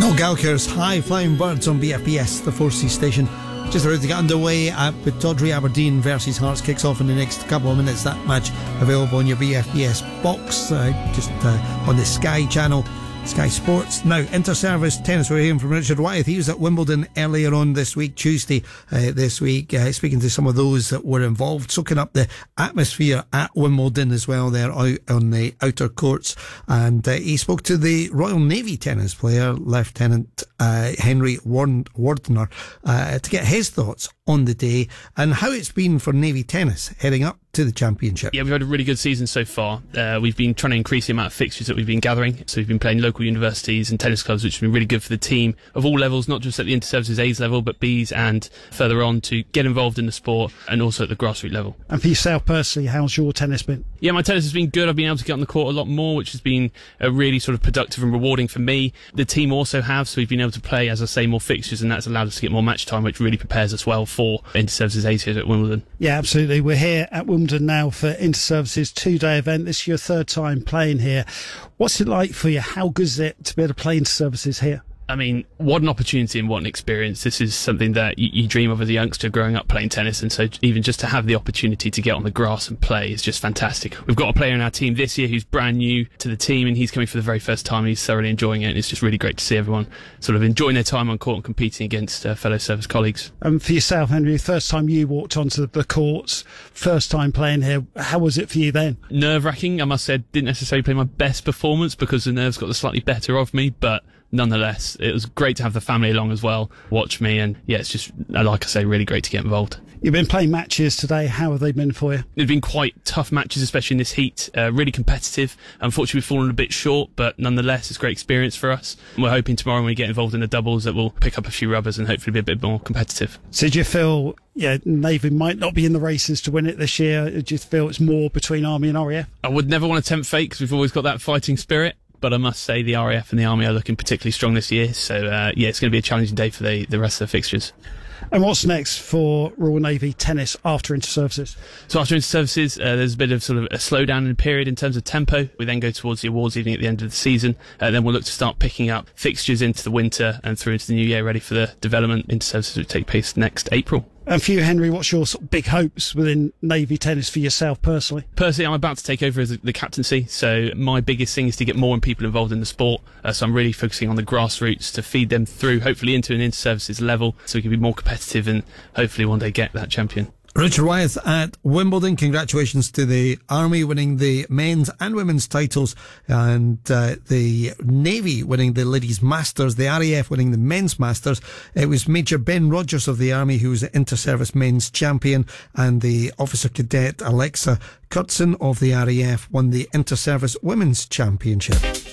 Noel Gallagher's High Flying Birds on BFBS, the 4C station. Just about to get underway at Pittodrie Aberdeen versus Hearts. Kicks off in the next couple of minutes. That match available on your BFBS box, just on the Sky channel, Sky Sports. Now, inter-service tennis, we're hearing from Richard Wyeth. He was at Wimbledon earlier on this week, Tuesday this week, speaking to some of those that were involved, soaking up the atmosphere at Wimbledon as well there out on the outer courts. And he spoke to the Royal Navy tennis player, Lieutenant Henry Wardner, to get his thoughts on the day and how it's been for Navy tennis heading up to the championship. Yeah, we've had a really good season so far. We've been trying to increase the amount of fixtures that we've been gathering. So we've been playing local universities and tennis clubs, which has been really good for the team of all levels, not just at the inter-services A's level, but B's and further on, to get involved in the sport and also at the grassroots level. And for yourself personally, how's your tennis been? Yeah, my tennis has been good. I've been able to get on the court a lot more, which has been really sort of productive and rewarding for me. The team also have, so we've been able to play, as I say, more fixtures, and that's allowed us to get more match time, which really prepares us well for inter-services A's here at Wimbledon. Yeah, absolutely. We're here at Wimbledon now for Inter-Services 2-day event. This is your third time playing here. What's it like for you? How good is it to be able to play Inter-Services here? I mean, what an opportunity and what an experience. This is something that you dream of as a youngster growing up playing tennis, and so even just to have the opportunity to get on the grass and play is just fantastic. We've got a player in our team this year who's brand new to the team, and he's coming for the very first time. He's thoroughly enjoying it, and it's just really great to see everyone sort of enjoying their time on court and competing against fellow service colleagues. For yourself, Henry, first time you walked onto the courts, first time playing here, how was it for you then? Nerve-wracking, I must say. Didn't necessarily play my best performance because the nerves got the slightly better of me, but nonetheless, it was great to have the family along as well, watch me, and yeah, it's just, like I say, really great to get involved. You've been playing matches today. How have they been for you? They've been quite tough matches, especially in this heat. Really competitive. Unfortunately, we've fallen a bit short, but nonetheless, it's a great experience for us. And we're hoping tomorrow when we get involved in the doubles that we'll pick up a few rubbers and hopefully be a bit more competitive. So do you feel Navy might not be in the races to win it this year? Do you feel it's more between Army and RAF? I would never want to tempt fate because we've always got that fighting spirit. But I must say the RAF and the Army are looking particularly strong this year. So, it's going to be a challenging day for the rest of the fixtures. And what's next for Royal Navy tennis after Inter-Services? So after Inter-Services, there's a bit of sort of a slowdown in the period in terms of tempo. We then go towards the awards evening at the end of the season. Then we'll look to start picking up fixtures into the winter and through into the new year, ready for the development. Inter-Services will take place next April. And for you, Henry, what's your sort of big hopes within Navy tennis for yourself personally? Personally, I'm about to take over as the captaincy, so my biggest thing is to get more people involved in the sport. So I'm really focusing on the grassroots to feed them through, hopefully into an inter-services level, so we can be more competitive and hopefully one day get that champion. Richard Wyeth at Wimbledon. Congratulations to the Army winning the men's and women's titles, and the Navy winning the ladies' masters, the RAF winning the men's masters. It was Major Ben Rogers of the Army who was the inter-service men's champion, and the officer cadet Alexa Kurtzen of the RAF won the inter-service women's championship.